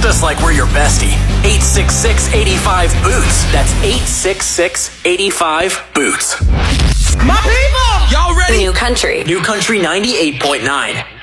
just like we're your bestie. 866-85-BOOTS. That's 866-85-BOOTS. My people! Y'all ready? New Country. New Country 98.9.